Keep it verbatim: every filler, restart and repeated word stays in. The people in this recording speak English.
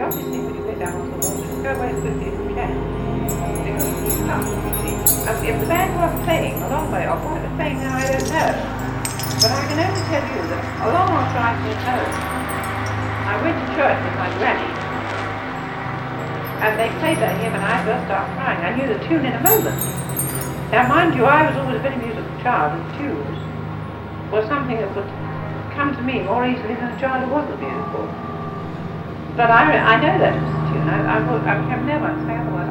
obviously when you get down on the water, just go away as quickly as you can. Because you can't, you see. And if the band was playing a long way off, what it was playing now, I don't know. But I can only tell you that along after I came home, I went to church with my granny, and they played that hymn and I burst out crying. I knew the tune in a moment. Now mind you, I was always a very musical child, and tunes was something that would come to me more easily than a child who wasn't musical. But I, I know that it was a tune. I, I, will, I can never say otherwise.